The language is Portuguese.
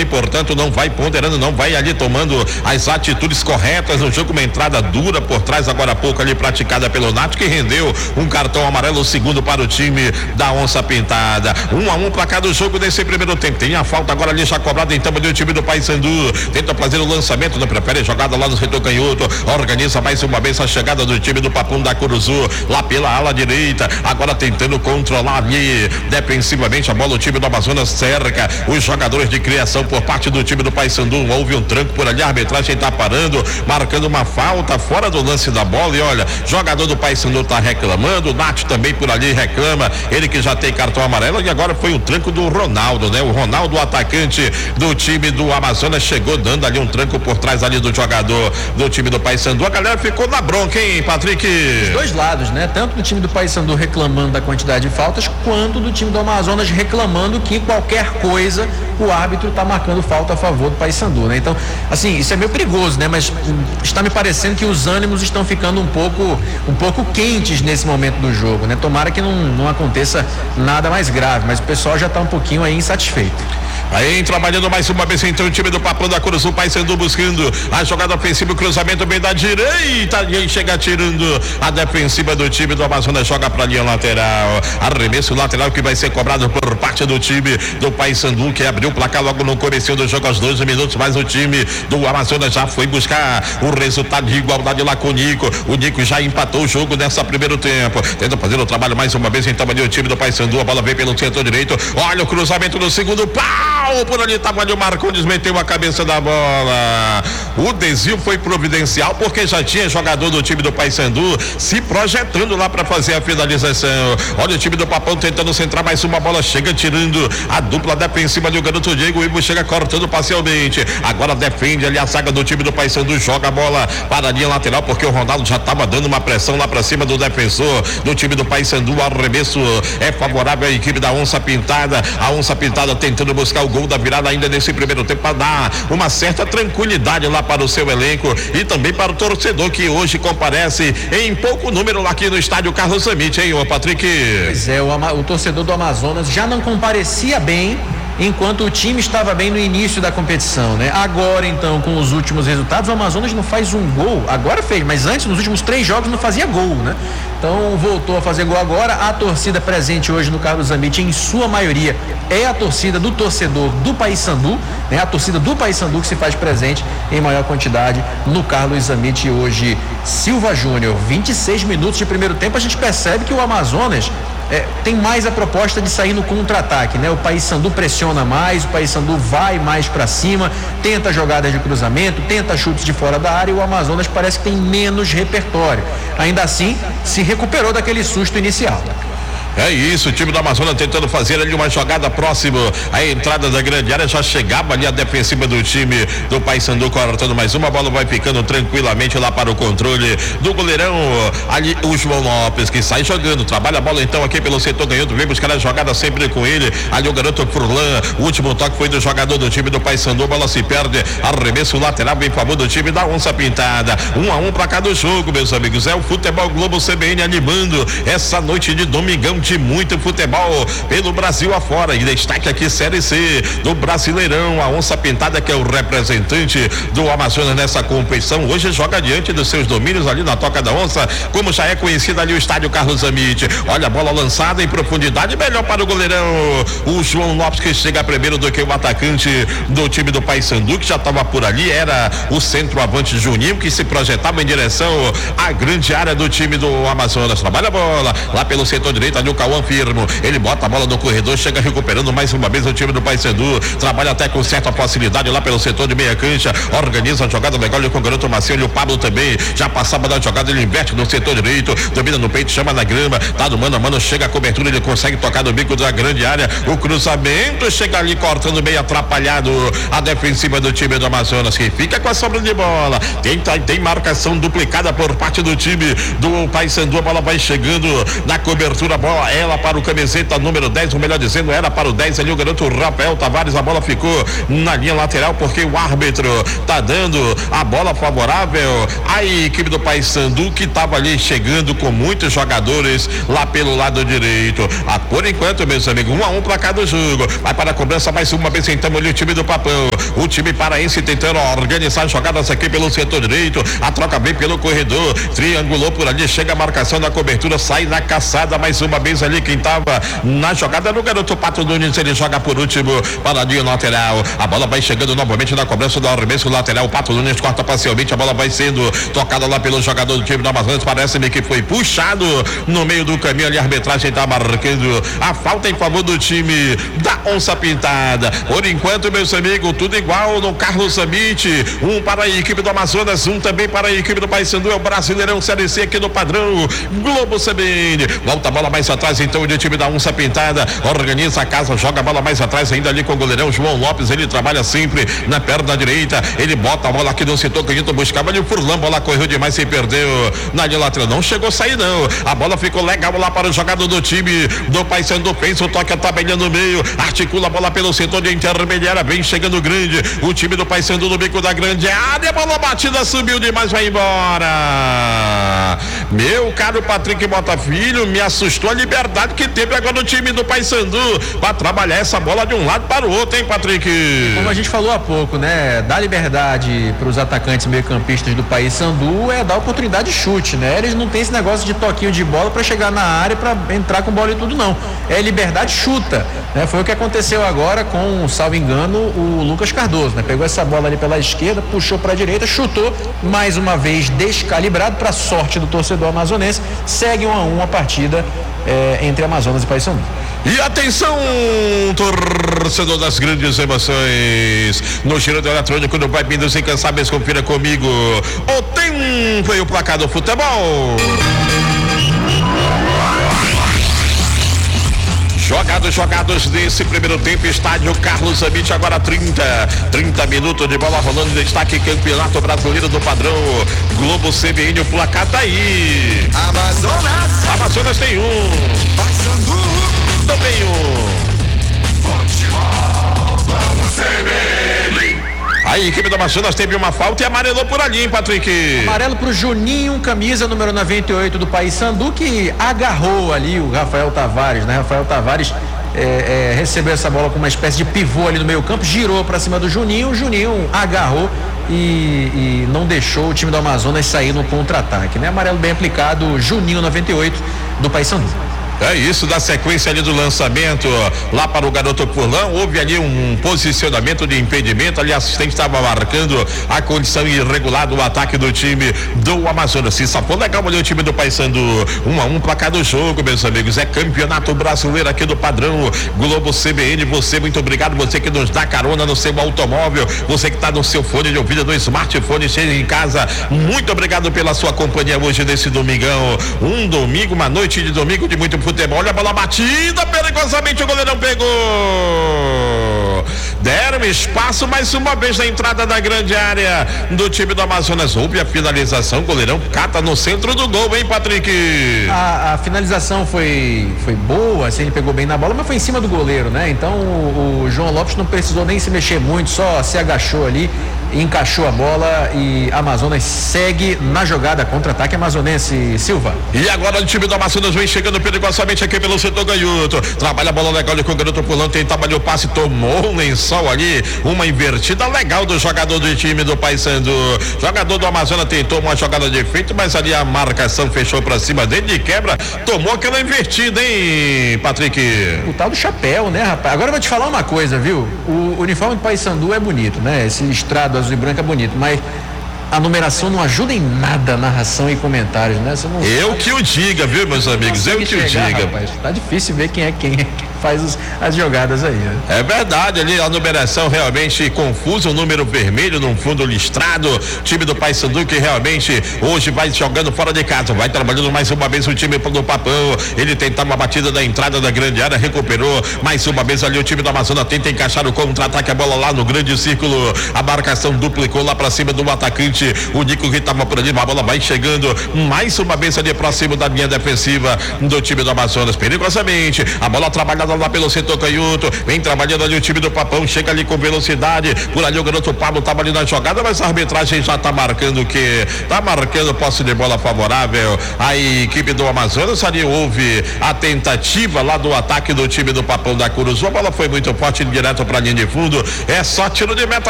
ali, portanto, não vai ponderando, não vai ali tomando as atitudes corretas no jogo. Uma entrada dura por trás agora há pouco ali praticada pelo Nath, que rendeu um cartão amarelo, o segundo para o time da Onça Pintada. 1-1 para cada jogo nesse primeiro tempo. Tem a falta agora ali já cobrada então do time do Paysandu. Tenta fazer o lançamento, não prefere jogada lá no setor canhoto. Organiza mais uma vez a chegada do time do Papum da Curuzu lá pela ala direita. Agora tentando controlar ali defensivamente a bola. O time do Amazonas cerca os jogadores de criação por parte do time do Paysandu. Houve um tranco por ali, a arbitragem está parando, marcando uma falta fora do lance da bola. E olha, jogador do Paysandu está reclamando, o Nath também por ali reclama, ele que já tem cartão amarelo. E agora foi um tranco do Ronaldo, né? O Ronaldo, o atacante do time do Amazonas, chegou dando ali um tranco por trás ali do jogador do time do Paysandu. A galera ficou na bronca, hein, Patrick? Os dois lados, né? Tanto do time do Paysandu reclamando da quantidade de faltas, quanto do time do Amazonas reclamando que qualquer coisa o árbitro está marcando falta a favor do Paysandu, né? Então, assim, isso é meio perigoso, né? Mas está me parecendo que os ânimos estão ficando um pouco quentes nesse momento do jogo, né? Tomara que não aconteça nada mais grave, mas o pessoal já está um pouquinho aí insatisfeito. Aí trabalhando mais uma vez então o time do Papão da Cruz, o Paysandu buscando a jogada ofensiva, o cruzamento bem da direita, e aí chega tirando a defensiva do time do Amazonas, joga pra linha lateral, arremesso lateral que vai ser cobrado por parte do time do Paysandu, que abriu o placar logo no começo do jogo aos 12 minutos, mas o time do Amazonas já foi buscar o resultado de igualdade lá com o Nico já empatou o jogo nessa primeiro tempo, tenta fazer o trabalho mais uma vez então ali o time do Paysandu, a bola vem pelo setor direito, olha o cruzamento no segundo pau, por ali estava ali o Marcondes, meteu a cabeça da bola. O desvio foi providencial porque já tinha jogador do time do Paysandu se projetando lá para fazer a finalização. Olha o time do Papão tentando centrar mais uma bola, chega tirando a dupla defensiva do garoto Diego. O Ivo chega cortando parcialmente. Agora defende ali a zaga do time do Paysandu, joga a bola para a linha lateral porque o Ronaldo já estava dando uma pressão lá para cima do defensor do time do Paysandu. O arremesso é favorável à equipe da Onça Pintada. A Onça Pintada tentando buscar o gol da virada ainda nesse primeiro tempo para dar uma certa tranquilidade lá para o seu elenco e também para o torcedor que hoje comparece em pouco número lá aqui no estádio Carlos Zamit, hein, ô Patrick? Pois é, o torcedor do Amazonas já não comparecia bem enquanto o time estava bem no início da competição, né? Agora, então, com os últimos resultados, o Amazonas não faz um gol, agora fez, mas antes, nos últimos 3 jogos, não fazia gol, né? Então, voltou a fazer gol agora. A torcida presente hoje no Carlos Zamit, em sua maioria, é a torcida do torcedor do Paysandu, né? A torcida do Paysandu que se faz presente em maior quantidade no Carlos Zamit hoje. Silva Júnior, 26 minutos de primeiro tempo, a gente percebe que o Amazonas tem mais a proposta de sair no contra-ataque, né? O Paysandu pressiona mais, o Paysandu vai mais para cima, tenta jogadas de cruzamento, tenta chutes de fora da área, e o Amazonas parece que tem menos repertório. Ainda assim, se recuperou daquele susto inicial. É isso, o time do Amazonas tentando fazer ali uma jogada próximo à entrada da grande área, já chegava ali a defensiva do time do Paysandu cortando mais uma, bola vai ficando tranquilamente lá para o controle do goleirão, ali o João Lopes, que sai jogando, trabalha a bola então aqui pelo setor canhoto, vem buscar a jogada sempre com ele, ali o garoto Furlan, o último toque foi do jogador do time do Paysandu, a bola se perde, arremesso lateral em favor do time da Onça Pintada. 1-1 para cada jogo, meus amigos, é o Futebol Globo CBN animando essa noite de domingão de muito futebol pelo Brasil afora, e destaque aqui Série C do Brasileirão. A Onça Pintada, que é o representante do Amazonas nessa competição, hoje joga diante dos seus domínios ali na Toca da Onça, como já é conhecido ali o estádio Carlos Zamit. Olha a bola lançada em profundidade, melhor para o goleirão, o João Lopes, que chega primeiro do que o atacante do time do Paysandu, que já estava por ali, era o centroavante Juninho, que se projetava em direção à grande área do time do Amazonas. Trabalha a bola lá pelo setor direito, ali o Cauã Firmo, ele bota a bola no corredor, chega recuperando mais uma vez o time do Paysandu, trabalha até com certa facilidade lá pelo setor de meia cancha, organiza a jogada legal com o garoto Marcelo, e o Pablo também já passava da jogada, ele inverte no setor direito, domina no peito, chama na grama, tá do mano a mano, chega a cobertura, ele consegue tocar no bico da grande área, o cruzamento chega ali cortando meio atrapalhado a defensiva do time do Amazonas, que fica com a sobra de bola, tem marcação duplicada por parte do time do Paysandu, a bola vai chegando na cobertura, a bola ela para o camiseta número 10, ou melhor dizendo, era para o 10 ali o garoto Rafael Tavares, a bola ficou na linha lateral porque o árbitro tá dando a bola favorável à equipe do Paysandu, que estava ali chegando com muitos jogadores lá pelo lado direito. Por enquanto, meus amigos, 1-1 para cada jogo, vai para a cobrança mais uma vez então ali o time do Papão, O time paraense tentando organizar jogadas aqui pelo setor direito, a troca vem pelo corredor, triangulou por ali, chega a marcação da cobertura, sai na caçada mais uma vez ali, quem tava na jogada era o garoto Pato Nunes, ele joga por último, paradinho lateral, a bola vai chegando novamente na cobrança do arremesso lateral, o Pato Nunes corta parcialmente, a bola vai sendo tocada lá pelo jogador do time do Amazonas, parece-me que foi puxado no meio do caminho ali, a arbitragem tá marcando a falta em favor do time da Onça Pintada. Por enquanto, meus amigos, tudo igual no Carlos Amit, um para a equipe do Amazonas, um também para a equipe do Paysandu, é o Brasileirão Série C aqui no padrão Globo CBN. Volta a bola mais atrás então do time da Onça Pintada, organiza a casa, joga a bola mais atrás ainda ali com o goleirão João Lopes, ele trabalha sempre na perna direita, ele bota a bola aqui no setor canhoto, buscava ali o Furlan, bola correu demais e perdeu na linha lateral, não chegou a sair não, a bola ficou legal lá para o jogador do time do Paysandu, pensa o toque, a tabela no meio, articula a bola pelo setor de intermediária, vem chegando grande, o time do Paysandu no bico da grande área, a bola batida subiu demais, vai embora. Meu caro Patrick Mota Filho, me assustou a liberdade que teve agora no time do Paysandu para trabalhar essa bola de um lado para o outro, hein, Patrick? Como a gente falou há pouco, né? Dar liberdade para os atacantes meio-campistas do Paysandu é dar oportunidade de chute, né? Eles não têm esse negócio de toquinho de bola para chegar na área para entrar com bola e tudo, não. É liberdade, chuta, né? Foi o que aconteceu agora com, salvo engano, o Lucas Cardoso, né? Pegou essa bola ali pela esquerda, puxou para a direita, chutou, mais uma vez descalibrado, para sorte do torcedor amazonense, segue 1-1 a partida entre Amazonas e Paysandu. E atenção, torcedor das grandes emoções, no giro do eletrônico do Vibe dos Incansáveis, confira comigo o tempo e o placar do futebol. Jogados nesse primeiro tempo, estádio Carlos Amit, agora 30 minutos de bola rolando, destaque Campeonato Brasileiro do Padrão Globo CBN, o placar tá aí. Amazonas tem Paysandu também futebol, vamos CBN. A equipe do Amazonas teve uma falta e amarelou por ali, hein, Patrick? Amarelo pro Juninho, camisa número 98 do Paysandu, que agarrou ali o Rafael Tavares, né? Rafael Tavares recebeu essa bola com uma espécie de pivô ali no meio campo, girou para cima do Juninho, o Juninho agarrou e não deixou o time do Amazonas sair no contra-ataque, né? Amarelo bem aplicado, Juninho 98 do Paysandu. É isso, da sequência ali do lançamento lá para o garoto Furlan, houve ali um posicionamento de impedimento, ali a assistente estava marcando a condição irregular do ataque do time do Amazonas. Se safou legal ali o time do Paysandu, 1-1 placar do jogo, meus amigos, é Campeonato Brasileiro aqui do padrão Globo CBN. Você, muito obrigado, você que nos dá carona no seu automóvel, você que está no seu fone de ouvido, no smartphone, cheio em casa, muito obrigado pela sua companhia hoje nesse domingão, um domingo, uma noite de domingo de muito futebol. Olha a bola batida, perigosamente o goleirão pegou, deram espaço mais uma vez na entrada da grande área do time do Amazonas, houve a finalização, o goleirão cata no centro do gol, hein, Patrick? A finalização foi boa, assim, ele pegou bem na bola, mas foi em cima do goleiro, né? Então o João Lopes não precisou nem se mexer muito, só se agachou ali, encaixou a bola e Amazonas segue na jogada, contra-ataque amazonense. Silva. E agora o time do Amazonas vem chegando perigosamente aqui pelo setor canhoto, trabalha a bola legal ali com o garoto pulando, tem trabalhou o passe, tomou um lençol ali, uma invertida legal do jogador do time do Paysandu. Jogador do Amazonas tentou uma jogada de efeito, mas ali a marcação fechou pra cima dele, de quebra, tomou aquela invertida, hein, Patrick? O tal do chapéu, né, rapaz? Agora eu vou te falar uma coisa, viu? O uniforme do Paysandu é bonito, né? Esse listrado azul e branco é bonito, mas a numeração não ajuda em nada a narração e comentários, né? Você não eu que o diga, viu, meus amigos? Eu que o diga. Rapaz, tá difícil ver quem faz as jogadas aí, né? É verdade, ali a numeração realmente confusa, um número vermelho num fundo listrado, time do Paysandu que realmente hoje vai jogando fora de casa, vai trabalhando mais uma vez o time do Papão, ele tentar uma batida da entrada da grande área, recuperou mais uma vez ali o time do Amazonas, tenta encaixar o contra-ataque, a bola lá no grande círculo, a marcação duplicou lá pra cima do atacante, o Nico que tava por ali, a bola vai chegando mais uma vez ali próximo da linha defensiva do time do Amazonas, perigosamente, a bola trabalhada lá pelo setor canhoto, vem trabalhando ali o time do Papão, chega ali com velocidade, por ali o garoto Pablo tava ali na jogada, mas a arbitragem já tá marcando que tá marcando posse de bola favorável à equipe do Amazonas. Ali houve a tentativa lá do ataque do time do Papão da Curuzu, a bola foi muito forte direto pra linha de fundo, é só tiro de meta